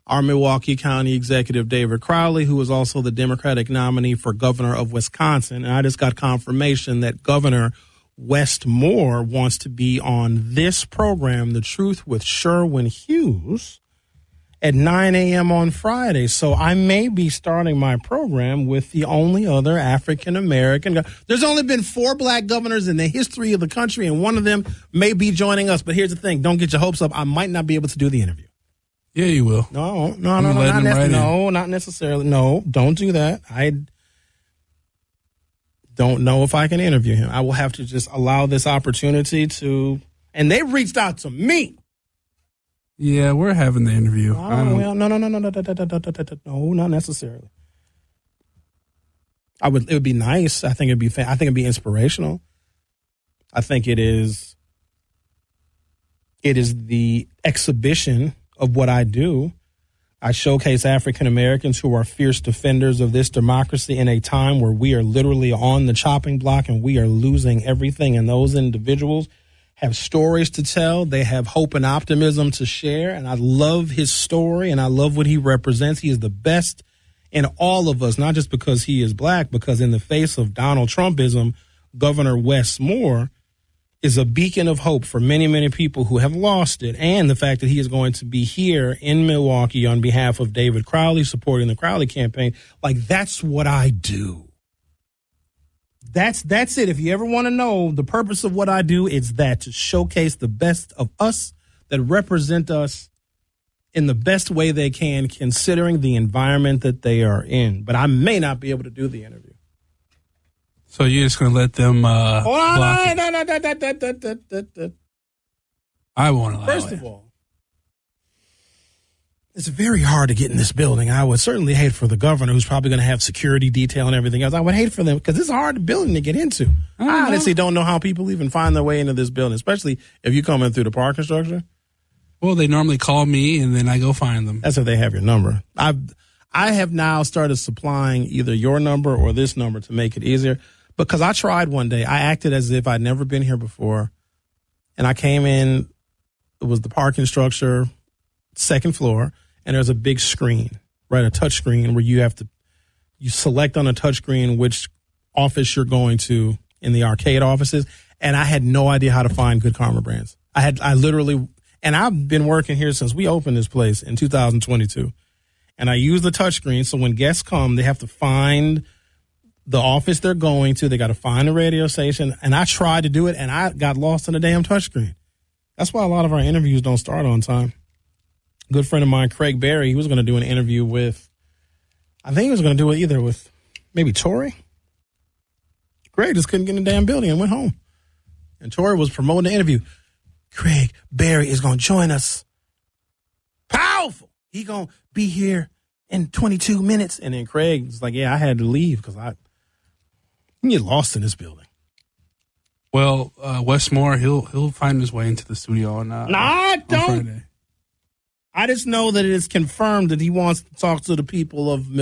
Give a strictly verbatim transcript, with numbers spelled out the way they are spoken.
our Milwaukee County Executive David Crowley, who is also the Democratic nominee for governor of Wisconsin. And I just got confirmation that Governor Wes Moore wants to be on this program, The Truth with Sherwin Hughes, at nine a.m. on Friday. So I may be starting my program with the only other African-American. Go- There's only been four black governors in the history of the country, and one of them may be joining us. But here's the thing. Don't get your hopes up. I might not be able to do the interview. Yeah, you will. No, no, no, no, not, nec- no not necessarily. No, don't do that. I don't know if I can interview him. I will have to just allow this opportunity to, and they've reached out to me. Yeah, we're having the interview. Oh, well, no, no, no, no, no, no, no, no, no, no, not necessarily. I would. It would be nice. I think it'd be. I think it'd be inspirational. I think it is. It is the exhibition of what I do. I showcase African Americans who are fierce defenders of this democracy in a time where we are literally on the chopping block and we are losing everything. And those individuals have stories to tell. They have hope and optimism to share. And I love his story and I love what he represents. He is the best in all of us, not just because he is black, because in the face of Donald Trumpism, Governor Wes Moore is a beacon of hope for many, many people who have lost it. And the fact that he is going to be here in Milwaukee on behalf of David Crowley, supporting the Crowley campaign, like that's what I do. That's that's it. If you ever want to know the purpose of what I do, it's that, to showcase the best of us that represent us in the best way they can, considering the environment that they are in. But I may not be able to do the interview. So you're just going to let them uh, Hold on, block it? no, no, no, no, no, no, no, no, no. I won't allow First it. of all, it's very hard to get in this building. I would certainly hate for the governor, who's probably going to have security detail and everything else. I would hate for them because it's a hard building to get into. I, I honestly don't know how people even find their way into this building, especially if you come in through the parking structure. Well, they normally call me and then I go find them. That's if they have your number. I've I have now started supplying either your number or this number to make it easier. Because I tried one day. I acted as if I'd never been here before. And I came in, it was the parking structure, second floor, and there's a big screen, right? A touch screen where you have to, you select on a touch screen which office you're going to in the arcade offices. And I had no idea how to find Good Karma brands. I had, I literally, and I've been working here since we opened this place in two thousand twenty-two. And I use the touch screen. So when guests come, they have to find the office they're going to. They got to find a radio station. And I tried to do it, and I got lost in the damn touchscreen. That's why a lot of our interviews don't start on time. A good friend of mine, Craig Berry, he was going to do an interview with, I think he was going to do it either with maybe Tori. Craig just couldn't get in the damn building and went home. And Tori was promoting the interview. Craig Berry is going to join us. Powerful. He going to be here in twenty-two minutes. And then Craig's like, yeah, I had to leave because I, you get lost in this building. Well, uh, Wes Moore, he'll he'll find his way into the studio on, uh, nah, on don't. Friday. I just know that it is confirmed that he wants to talk to the people of